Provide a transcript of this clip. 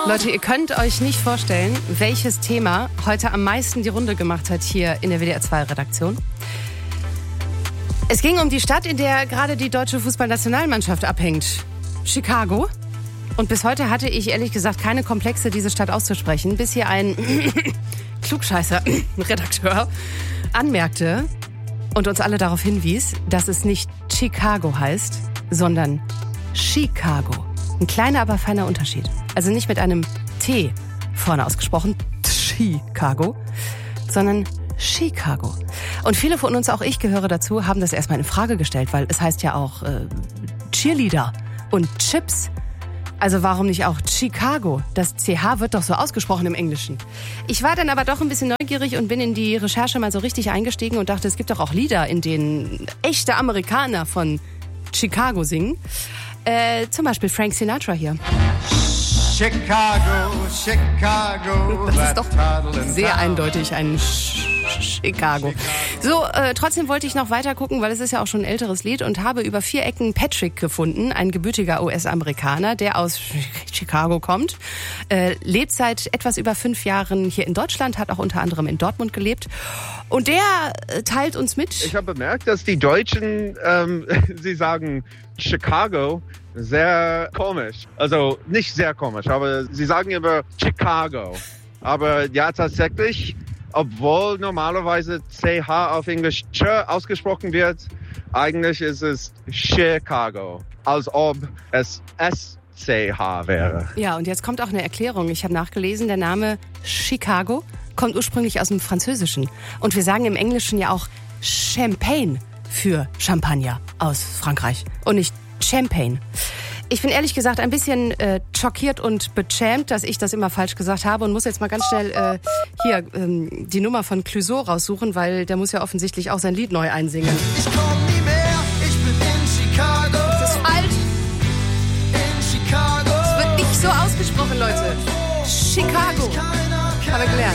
Leute, ihr könnt euch nicht vorstellen, welches Thema heute am meisten die Runde gemacht hat hier in der WDR 2 Redaktion. Es ging um die Stadt, in der gerade die deutsche Fußballnationalmannschaft abhängt. Chicago. Und bis heute hatte ich ehrlich gesagt keine Komplexe, diese Stadt auszusprechen, bis hier ein Klugscheißer-Redakteur anmerkte und uns alle darauf hinwies, dass es nicht Chicago heißt, sondern Chicago. Ein kleiner, aber feiner Unterschied. Also nicht mit einem T vorne ausgesprochen, Chicago, sondern Chicago. Und viele von uns, auch ich gehöre dazu, haben das erstmal in Frage gestellt, weil es heißt ja auch Cheerleader und Chips. Also warum nicht auch Chicago? Das CH wird doch so ausgesprochen im Englischen. Ich war dann aber doch ein bisschen neugierig und bin in die Recherche mal so richtig eingestiegen und dachte, es gibt doch auch Lieder, in denen echte Amerikaner von Chicago singen. Zum Beispiel Frank Sinatra hier. Chicago, Chicago. Das ist doch sehr eindeutig ein Chicago. So, trotzdem wollte ich noch weiter gucken, weil es ist ja auch schon ein älteres Lied und habe über 4 Ecken Patrick gefunden, ein gebürtiger US-Amerikaner, der aus Chicago kommt, lebt seit etwas über 5 Jahren hier in Deutschland, hat auch unter anderem in Dortmund gelebt und der teilt uns mit. Ich habe bemerkt, dass die Deutschen, sie sagen Chicago, sehr komisch. Also nicht sehr komisch, aber sie sagen immer Chicago. Aber ja, tatsächlich, obwohl normalerweise CH auf Englisch Ch ausgesprochen wird, eigentlich ist es Chicago, als ob es SCH wäre. Ja, und jetzt kommt auch eine Erklärung. Ich habe nachgelesen, der Name Chicago kommt ursprünglich aus dem Französischen. Und wir sagen im Englischen ja auch Champagne für Champagner aus Frankreich und nicht Champagne. Ich bin ehrlich gesagt ein bisschen schockiert und beschämt, dass ich das immer falsch gesagt habe und muss jetzt mal ganz schnell die Nummer von Clouseau raussuchen, weil der muss ja offensichtlich auch sein Lied neu einsingen. Ich komm nie mehr, ich bin in Chicago. Das ist falsch. In Chicago. Es wird nicht so ausgesprochen, Leute. Chicago. Haben wir gelernt.